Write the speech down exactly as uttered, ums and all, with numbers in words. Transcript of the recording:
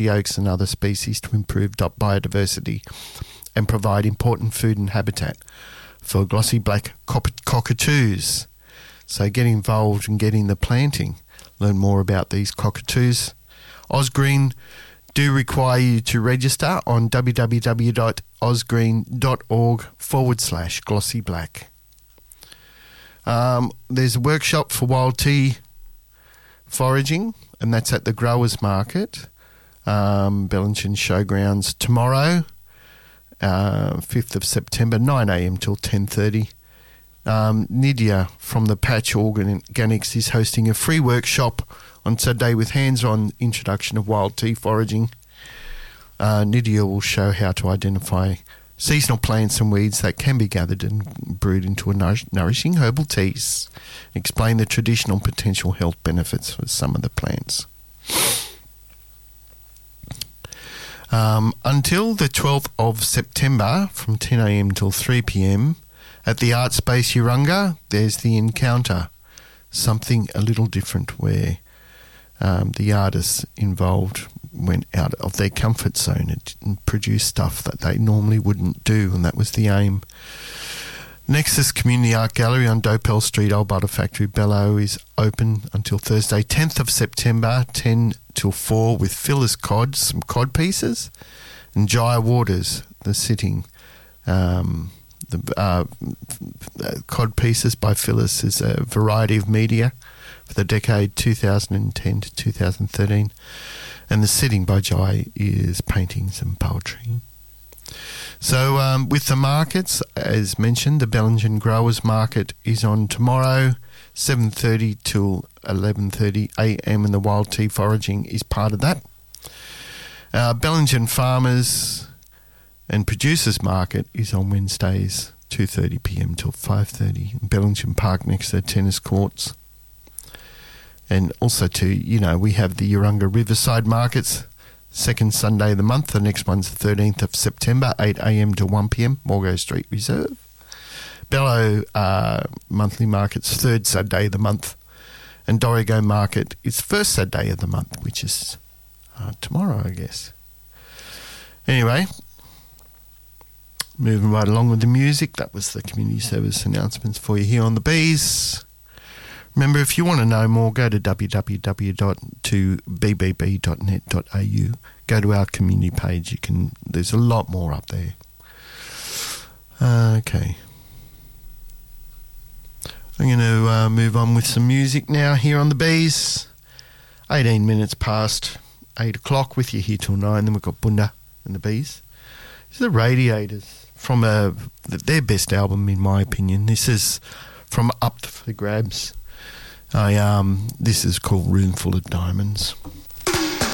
oaks and other species to improve biodiversity and provide important food and habitat for glossy black cockatoos. So get involved in getting the planting. Learn more about these cockatoos. Osgreen do require you to register on www.osgreen.org forward slash glossy black. Um, there's a workshop for wild tea foraging, and that's at the Growers Market, um, Bellingen Showgrounds tomorrow, uh, fifth of September, nine a.m. till ten thirty. Um, Nydia from the Patch Organics is hosting a free workshop on Saturday with hands-on introduction of wild tea foraging. Uh, Nydia will show how to identify seasonal plants and weeds that can be gathered and brewed into a nour- nourishing herbal teas. Explain the traditional potential health benefits of some of the plants. Um, until the twelfth of September, from ten a.m. till three p.m, at the Art Space Urunga, there's the Encounter, something a little different, where um, the artists involved went out of their comfort zone and produced stuff that they normally wouldn't do, and that was the aim. Nexus Community Art Gallery on Dopell Street, Old Butter Factory, Bello, is open until Thursday, tenth of September, ten till four, with Phyllis Cod, some cod pieces, and Jaya Waters, the sitting. Um, the uh, cod pieces by Phyllis is a variety of media for the decade two thousand ten to two thousand thirteen. And the sitting by Jai is paintings and poetry. So um, with the markets, as mentioned, the Bellingen Growers Market is on tomorrow, seven thirty till eleven thirty a.m, and the wild tea foraging is part of that. Uh, Bellingen Farmers and Producers Market is on Wednesdays, two thirty p.m. till five thirty, in Bellingen Park next to the tennis courts. And also, too, you know, we have the Urunga Riverside Markets, second Sunday of the month. The next one's the thirteenth of September, eight a.m. to one p.m, Morgo Street Reserve. Bello uh, Monthly Market's third Saturday of the month. And Dorrigo Market is first Saturday of the month, which is uh, tomorrow, I guess. Anyway, moving right along with the music. That was the community service announcements for you here on the Bees. Remember, if you want to know more, go to w w w dot b b b dot net dot a u. Go to our community page. You can. There's a lot more up there. Uh, okay. I'm going to uh, move on with some music now here on the Bees. eighteen minutes past eight o'clock with you here till nine. Then we've got Bunda and the Bees. These are the Radiators from a, their best album, in my opinion. This is from Up for the Grabs. I um, this is called Room Full of Diamonds.